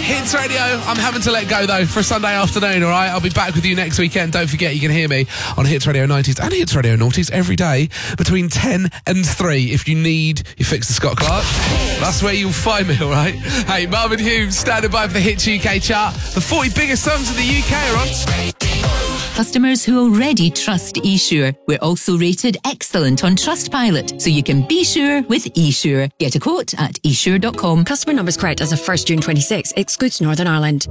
Hits Radio. I'm having to let go, though, for a Sunday afternoon, all right? I'll be back with you next weekend. Don't forget, you can hear me on Hits Radio 90s and Hits Radio Noughties every day between 10 and 3 if you need your Fix the Scott Clark. That's where you'll find me, all right? Hey, Marvin Humes standing by for the Hits UK chart. The 40 biggest songs in the UK are on. Customers who already trust eSure. We're also rated excellent on Trustpilot, so you can be sure with eSure. Get a quote at esure.com. Customer numbers correct as of 1st June 26. Excludes Northern Ireland.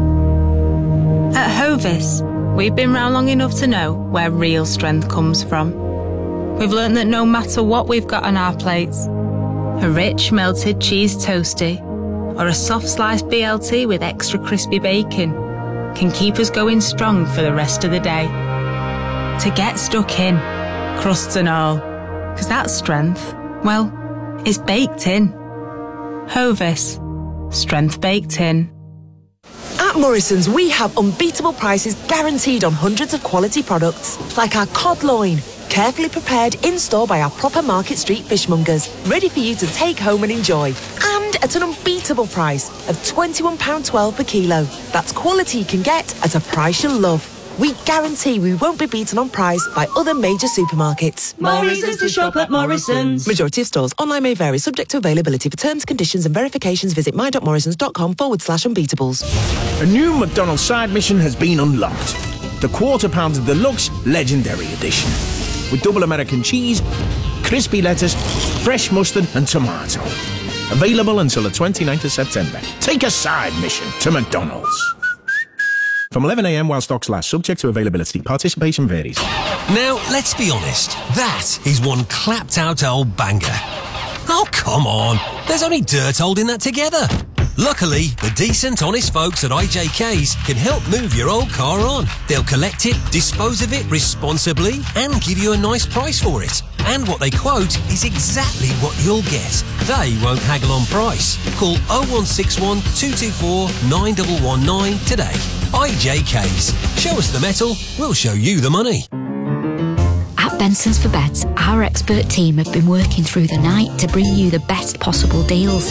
At Hovis, we've been round long enough to know where real strength comes from. We've learned that no matter what we've got on our plates, a rich melted cheese toastie or a soft sliced BLT with extra crispy bacon can keep us going strong for the rest of the day. To get stuck in, crusts and all, because that strength, well, it's baked in. Hovis, strength baked in. At Morrison's, we have unbeatable prices guaranteed on hundreds of quality products, like our cod loin, carefully prepared in-store by our proper Market Street fishmongers, ready for you to take home and enjoy. And at an unbeatable price of £21.12 per kilo. That's quality you can get at a price you'll love. We guarantee we won't be beaten on price by other major supermarkets. More reasons to shop at Morrison's. Majority of stores. Online may vary, subject to availability. For terms, conditions and verifications, visit my.morrisons.com/unbeatables. A new McDonald's side mission has been unlocked. The Quarter Pounder Deluxe Legendary Edition. With double American cheese, crispy lettuce, fresh mustard and tomato. Available until the 29th of September. Take a side mission to McDonald's. From 11 a.m. while stocks last, subject to availability. Participation varies. Now, let's be honest. That is one clapped-out old banger. Oh, come on. There's only dirt holding that together. Luckily, the decent, honest folks at IJK's can help move your old car on. They'll collect it, dispose of it responsibly, and give you a nice price for it. And what they quote is exactly what you'll get. They won't haggle on price. Call 0161 224 9119 today. IJK's. Show us the metal, we'll show you the money. At Benson's for Beds, our expert team have been working through the night to bring you the best possible deals.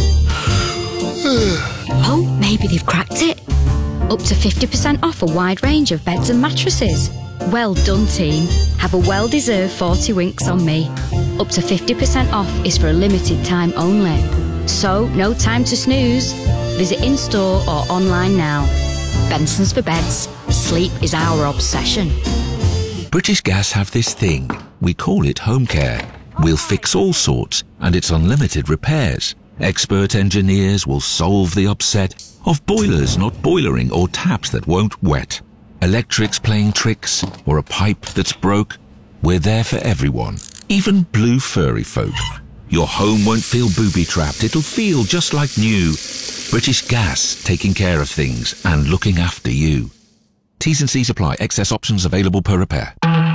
Oh, maybe they've cracked it. Up to 50% off a wide range of beds and mattresses. Well done, team. Have a well-deserved 40 winks on me. Up to 50% off is for a limited time only. So, no time to snooze. Visit in-store or online now. Benson's for Beds. Sleep is our obsession. British Gas have this thing. We call it home care. We'll fix all sorts, and it's unlimited repairs. Expert engineers will solve the upset of boilers not boilering or taps that won't wet. Electrics playing tricks or a pipe that's broke. We're there for everyone, even blue furry folk. Your home won't feel booby-trapped. It'll feel just like new. British Gas, taking care of things and looking after you. T's and C's apply. Excess options available per repair.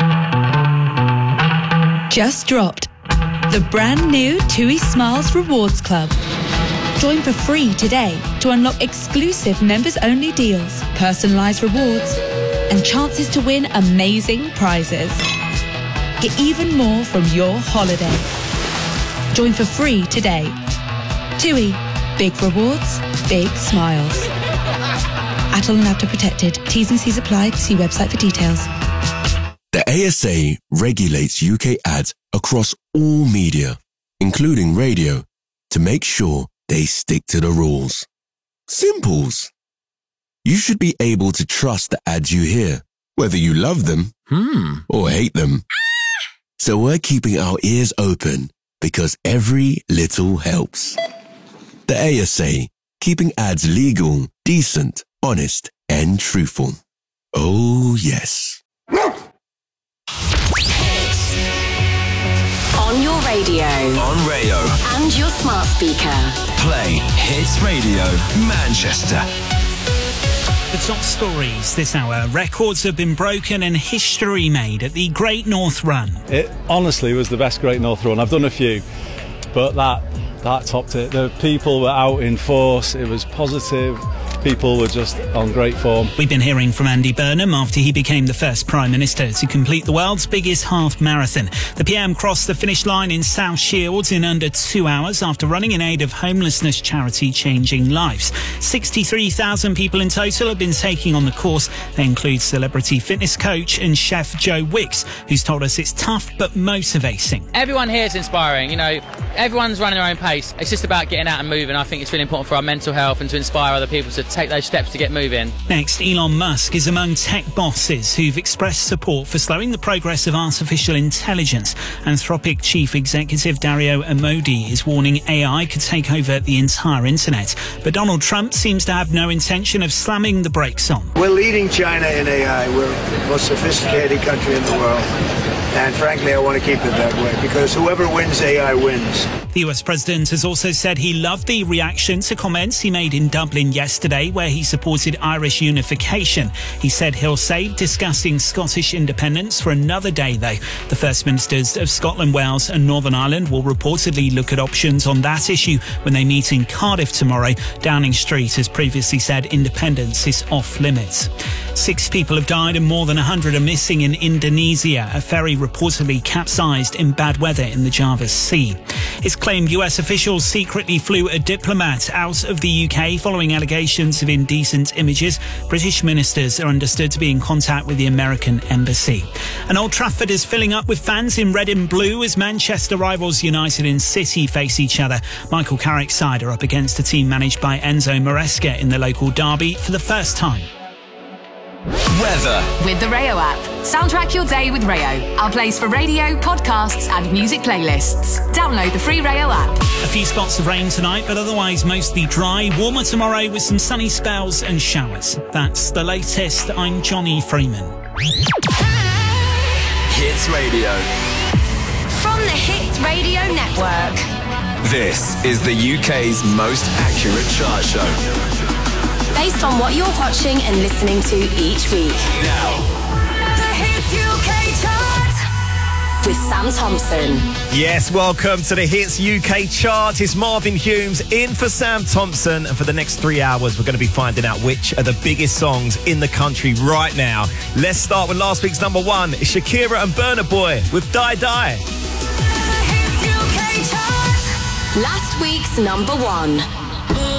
Just dropped. The brand new TUI Smiles Rewards Club. Join for free today to unlock exclusive members-only deals, personalised rewards, and chances to win amazing prizes. Get even more from your holiday. Join for free today. TUI. Big rewards, big smiles. Atol and Abta protected. T's and C's applied. See website for details. The ASA regulates UK ads across all media, including radio, to make sure they stick to the rules. Simples. You should be able to trust the ads you hear, whether you love them or hate them. So we're keeping our ears open because every little helps. The ASA, keeping ads legal, decent, honest, and truthful. Oh, yes. On your radio. On Rayo. And your smart speaker. Play Hits Radio Manchester. The top stories this hour. Records have been broken and history made at the Great North Run. It honestly was the best Great North Run. I've done a few, but that that topped it. The people were out in force. It was positive. People were just on great form. We've been hearing from Andy Burnham after he became the first Prime Minister to complete the world's biggest half marathon. The PM crossed the finish line in South Shields in under 2 hours after running in aid of homelessness charity Changing Lives. 63,000 people in total have been taking on the course. They include celebrity fitness coach and chef Joe Wicks, who's told us it's tough but motivating. Everyone here is inspiring. You know, everyone's running their own pace. It's just about getting out and moving. I think it's really important for our mental health and to inspire other people to take those steps to get moving. Next, Elon Musk is among tech bosses who've expressed support for slowing the progress of artificial intelligence. Anthropic chief executive Dario Amodei is warning AI could take over the entire internet. But Donald Trump seems to have no intention of slamming the brakes on. We're leading China in AI. We're the most sophisticated country in the world. And frankly, I want to keep it that way because whoever wins AI wins. The US president has also said he loved the reaction to comments he made in Dublin yesterday where he supported Irish unification. He said he'll save discussing Scottish independence for another day, though. The First Ministers of Scotland, Wales and Northern Ireland will reportedly look at options on that issue when they meet in Cardiff tomorrow. Downing Street has previously said independence is off limits. 6 people have died and more than 100 are missing in Indonesia. A ferry reportedly capsized in bad weather in the Java Sea. It's claimed US officials secretly flew a diplomat out of the UK following allegations of indecent images. British ministers are understood to be in contact with the American embassy. And Old Trafford is filling up with fans in red and blue as Manchester rivals United and City face each other. Michael Carrick's side are up against a team managed by Enzo Maresca in the local derby for the first time. Weather. With the Rayo app. Soundtrack your day with Rayo. Our place for radio, podcasts and music playlists. Download the free Rayo app. A few spots of rain tonight, but otherwise mostly dry. Warmer tomorrow with some sunny spells and showers. That's the latest. I'm Johnny Freeman. Hits Radio. From the Hits Radio Network. This is the UK's most accurate chart show. Based on what you're watching and listening to each week. Now, the Hits UK Chart with Sam Thompson. Yes, welcome to the Hits UK Chart. It's Marvin Humes in for Sam Thompson. And for the next 3 hours, we're going to be finding out which are the biggest songs in the country right now. Let's start with last week's number 1. It's Shakira and Burna Boy with Die Die. The Hits UK Chart. Last week's number 1.